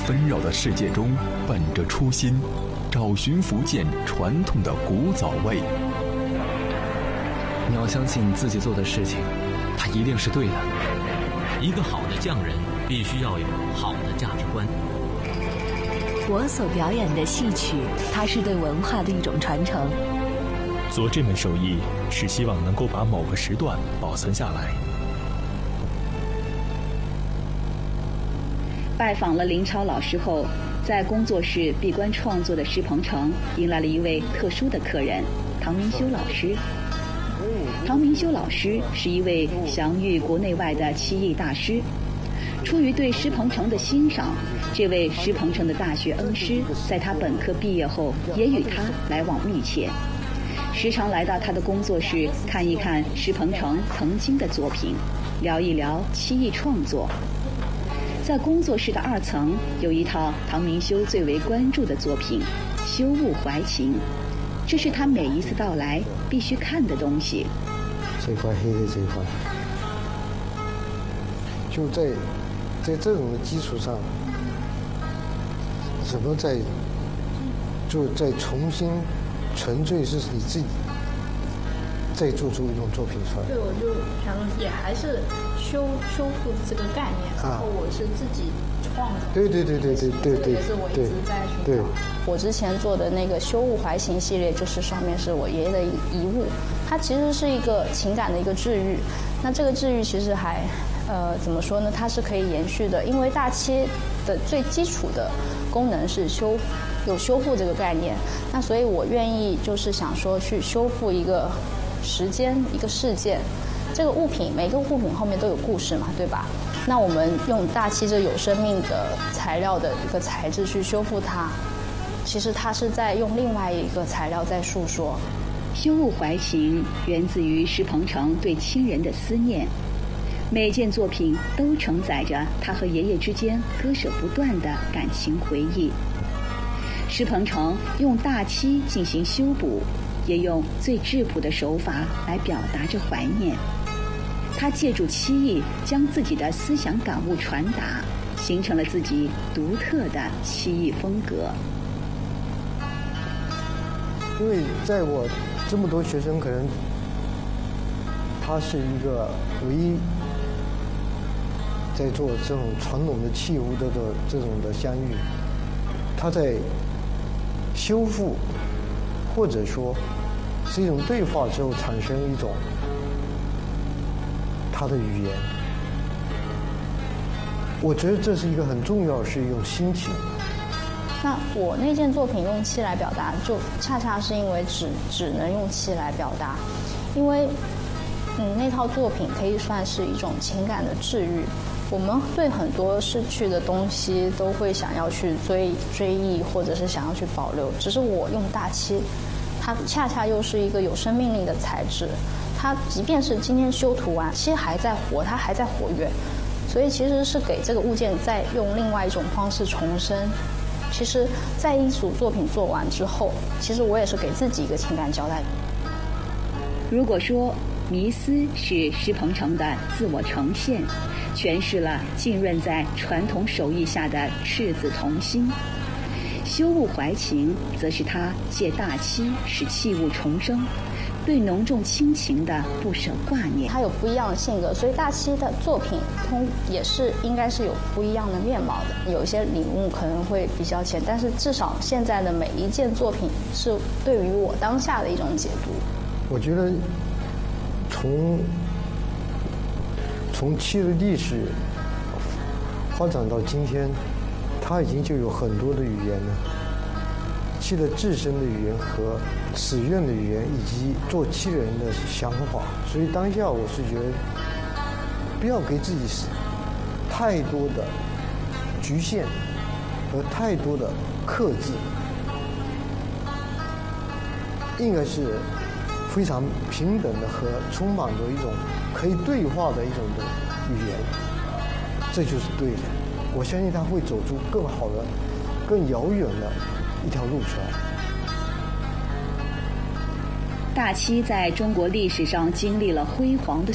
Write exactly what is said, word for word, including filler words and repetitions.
纷扰的世界中，本着初心，找寻福建传统的古早味。 你要相信自己做的事情，它一定是对的。 一个好的匠人必须要有好的价值观。 我所表演的戏曲，它是对文化的一种传承。 做这门手艺是希望能够把某个时段保存下来。 拜访了林超老师后，在工作室闭关创作的施鹏程迎来了一位特殊的客人——唐明修老师。唐明修老师是一位享誉国内外的漆艺大师。出于对施鹏程的欣赏，这位施鹏程的大学恩师在他本科毕业后也与他来往密切，时常来到他的工作室看一看施鹏程曾经的作品，聊一聊漆艺创作。在工作室的二层有一套唐明修最为关注的作品《修物怀情》，这是他每一次到来必须看的东西。 这块黑的这一块，就在在这种的基础上，怎么再就再重新纯粹是你自己再做出一种作品出来。 对，我就想说，也还是修修复这个概念，然后我是自己创的。 对对对对对对对， 这也是我一直在寻找。 我之前做的那个修物怀情系列，就是上面是我爷爷的遗物，它其实是一个情感的一个治愈。那这个治愈其实还呃怎么说呢？它是可以延续的，因为大漆的最基础的功能是修有修复这个概念。那所以我愿意就是想说去修复一个时间一个事件，这个物品每个物品后面都有故事嘛，对吧？那我们用大漆这有生命的材料的一个材质去修复它，其实它是在用另外一个材料在诉说。 修物怀情源自于施鹏程对亲人的思念，每件作品都承载着他和爷爷之间割舍不断的感情回忆。施鹏程用大漆进行修补，也用最质朴的手法来表达着怀念。他借助漆艺将自己的思想感悟传达，形成了自己独特的漆艺风格。 因为在我这么多学生，可能他是一个唯一在做这种传统的器物的这种的相遇，他在修复或者说是一种对话之后产生一种他的语言。我觉得这是一个很重要，是一种心情。 那我那件作品用漆来表达，就恰恰是因为只只能用漆来表达，因为嗯那套作品可以算是一种情感的治愈。我们对很多逝去的东西都会想要去追追忆，或者是想要去保留。只是我用大漆，它恰恰又是一个有生命力的材质，它即便是今天修图完，漆还在活，它还在活跃，所以其实是给这个物件再用另外一种方式重生。其实在一组作品做完之后，其实我也是给自己一个情感交代。 如果说迷思是施鹏程的自我呈现，诠释了浸润在传统手艺下的赤子童心，修物怀情则是他借大漆使器物重生，对浓重亲情的不舍挂念。 他有不一样的性格，所以大漆的作品通也是应该是有不一样的面貌的。有一些领悟可能会比较浅，但是至少现在的每一件作品是对于我当下的一种解读。 我觉得从从漆的历史发展到今天，它已经就有很多的语言了。漆的自身的语言和使用的语言，以及做漆人的想法。所以当下我是觉得，不要给自己太多的局限和太多的克制，应该是非常平等的和充满着一种可以对话的一种的语言，这就是对的。我相信他会走出更好的、更遥远的一条路出来。 大漆在中国历史上经历了辉煌的